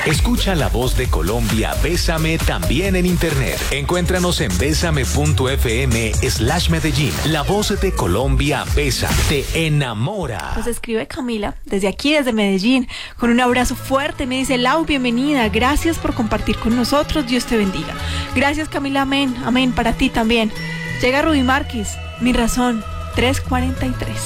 Escucha La Voz de Colombia, Bésame también en internet. Encuéntranos en besame.fm/Medellín. La Voz de Colombia, Bésame, te enamora. Nos escribe Camila, desde aquí, desde Medellín, con un abrazo fuerte. Me dice: Lau, bienvenida, gracias por compartir con nosotros, Dios te bendiga. Gracias, Camila, amén, amén, para ti también. Llega Rudy Márquez, Mi Razón, 3:43.